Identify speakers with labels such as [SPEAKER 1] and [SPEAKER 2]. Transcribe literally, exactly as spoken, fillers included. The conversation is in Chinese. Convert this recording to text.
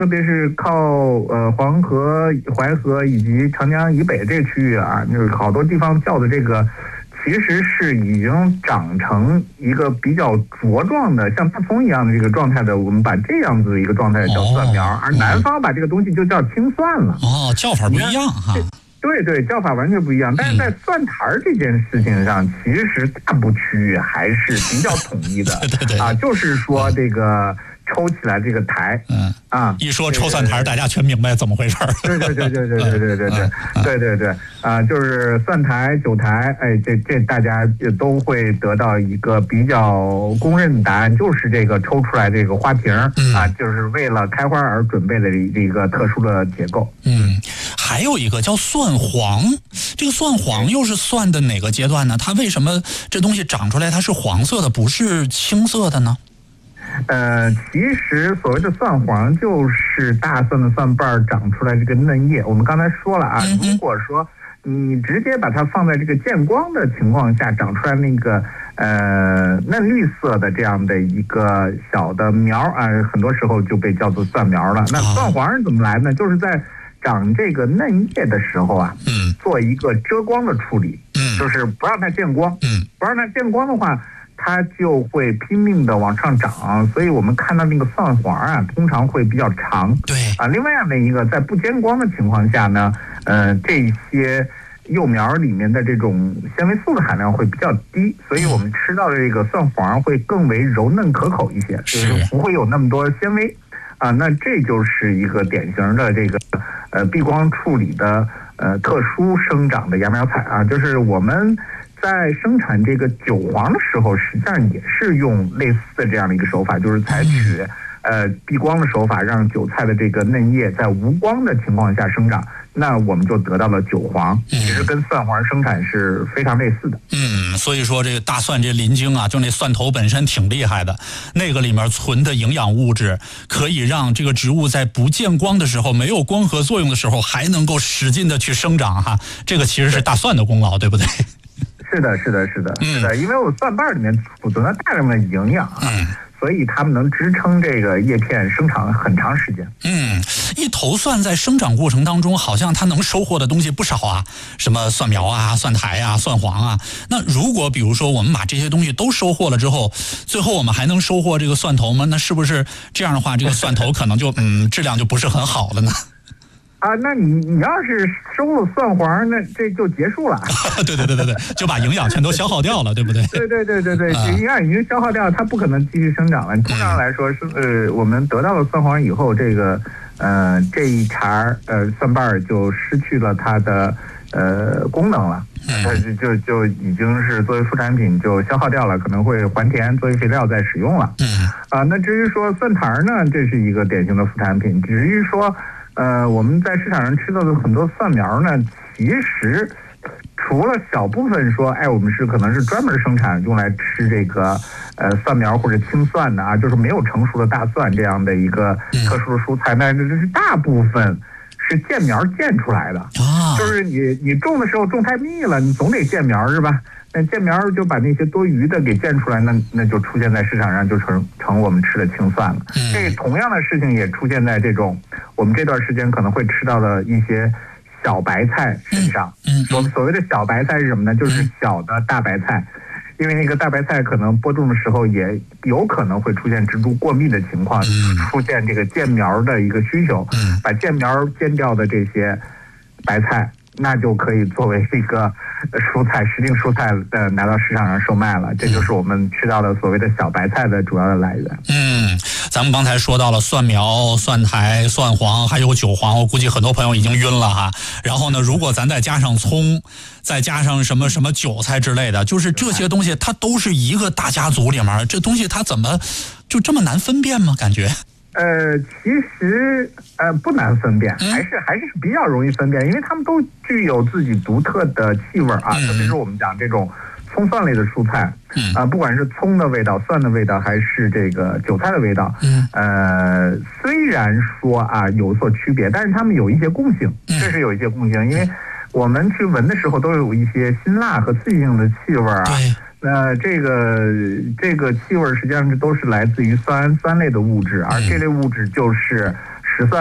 [SPEAKER 1] 特别是靠呃黄河、淮河以及长江以北这个区域啊，就是好多地方叫的这个，其实是已经长成一个比较茁壮的，像大葱一样的这个状态的，我们把这样子一个状态叫蒜苗，哦、而南方把这个东西就叫青蒜了。
[SPEAKER 2] 哦，叫法不一样哈。
[SPEAKER 1] 对对，叫法完全不一样，但是在蒜苔这件事情上，嗯、其实大部区域还是比较统一的。
[SPEAKER 2] 对对对
[SPEAKER 1] 啊，就是说这个。抽起来这个台，
[SPEAKER 2] 嗯
[SPEAKER 1] 啊，
[SPEAKER 2] 一说抽蒜苔，大家全明白怎么回事儿。
[SPEAKER 1] 对对对对对对对对对对对对啊，就是蒜苔、韭苔，哎，这这大家也都会得到一个比较公认的答案，就是这个抽出来这个花瓶啊，就是为了开花而准备的这个特殊的结构。
[SPEAKER 2] 嗯，还有一个叫蒜黄，这个蒜黄又是蒜的哪个阶段呢？它为什么这东西长出来它是黄色的，不是青色的呢？
[SPEAKER 1] 呃，其实所谓的蒜黄就是大蒜的蒜瓣长出来这个嫩叶。我们刚才说了啊，如果说你直接把它放在这个见光的情况下长出来那个呃嫩绿色的这样的一个小的苗啊，很多时候就被叫做蒜苗了。那蒜黄是怎么来呢？就是在长这个嫩叶的时候啊，
[SPEAKER 2] 嗯，
[SPEAKER 1] 做一个遮光的处理，
[SPEAKER 2] 嗯，
[SPEAKER 1] 就是不让它见光，
[SPEAKER 2] 嗯，
[SPEAKER 1] 不让它见光的话。它就会拼命的往上涨，所以我们看到那个蒜黄啊，通常会比较长。
[SPEAKER 2] 对
[SPEAKER 1] 啊，另外的一个，在不见光的情况下呢，呃，这些幼苗里面的这种纤维素的含量会比较低，所以我们吃到的这个蒜黄会更为柔嫩可口一些，就是不会有那么多纤维。啊，那这就是一个典型的这个呃避光处理的呃特殊生长的芽苗菜啊，就是我们。在生产这个韭黄的时候，实际上也是用类似的这样的一个手法，就是采取呃避光的手法，让韭菜的这个嫩叶在无光的情况下生长，那我们就得到了韭黄，其实跟蒜黄生产是非常类似的。
[SPEAKER 2] 嗯，所以说这个大蒜这鳞茎啊，就那蒜头本身挺厉害的，那个里面存的营养物质可以让这个植物在不见光的时候，没有光合作用的时候，还能够使劲的去生长哈。这个其实是大蒜的功劳，对不对？
[SPEAKER 1] 是的，是的，是的，是的，因为我蒜瓣里面储存了大量的营养啊，嗯、所以它们能支撑这个叶片生长很长时间。
[SPEAKER 2] 嗯，一头蒜在生长过程当中，好像它能收获的东西不少啊，什么蒜苗啊、蒜苔啊、蒜黄啊。那如果比如说我们把这些东西都收获了之后，最后我们还能收获这个蒜头吗？那是不是这样的话，这个蒜头可能就嗯质量就不是很好了呢？
[SPEAKER 1] 啊，那你你要是收了蒜黄，那这就结束了。
[SPEAKER 2] 对对对对对，就把营养全都消耗掉了，对不对？
[SPEAKER 1] 对对对对对，营养已经消耗掉，它不可能继续生长了。通常来说是呃，我们得到了蒜黄以后，这个呃这一茬呃蒜瓣就失去了它的呃功能了，它就就就已经是作为副产品就消耗掉了，可能会还田作为肥料再使用了。
[SPEAKER 2] 嗯
[SPEAKER 1] 啊，那至于说蒜苔呢，这是一个典型的副产品，至于说。呃，我们在市场上吃到的很多蒜苗呢，其实除了小部分说，哎，我们是可能是专门生产用来吃这个呃蒜苗或者青蒜的啊，就是没有成熟的大蒜这样的一个特殊的蔬菜，那这是大部分是见苗见出来的，
[SPEAKER 2] 啊，
[SPEAKER 1] 就是你你种的时候种太密了，你总得见苗是吧？那见苗就把那些多余的给见出来，那那就出现在市场上，就成成我们吃的青蒜了。
[SPEAKER 2] 嗯、
[SPEAKER 1] 这同样的事情也出现在这种我们这段时间可能会吃到的一些小白菜身上。
[SPEAKER 2] 嗯，
[SPEAKER 1] 所、嗯、所谓的小白菜是什么呢？就是小的大白菜，因为那个大白菜可能播种的时候也有可能会出现植株过密的情况，
[SPEAKER 2] 嗯、
[SPEAKER 1] 出现这个见苗的一个需求，
[SPEAKER 2] 嗯、
[SPEAKER 1] 把见苗见掉的这些白菜。那就可以作为一个蔬菜时令蔬菜呃拿到市场上售卖了，这就是我们吃到的所谓的小白菜的主要的来源。
[SPEAKER 2] 嗯，咱们刚才说到了蒜苗、蒜苔、蒜黄，还有韭黄，我估计很多朋友已经晕了哈。然后呢，如果咱再加上葱，再加上什么什么韭菜之类的，就是这些东西它都是一个大家族里面，这东西它怎么就这么难分辨吗？感觉？
[SPEAKER 1] 呃，其实呃不难分辨，还是还是比较容易分辨，因为它们都具有自己独特的气味啊，特别是我们讲这种葱蒜类的蔬菜，啊、呃，不管是葱的味道、蒜的味道，还是这个韭菜的味道，呃，虽然说啊有所区别，但是它们有一些共性，确实有一些共性，因为我们去闻的时候都有一些辛辣和刺激性的气味啊。那这个这个气味实际上都是来自于酸氨酸类的物质，而这类物质就是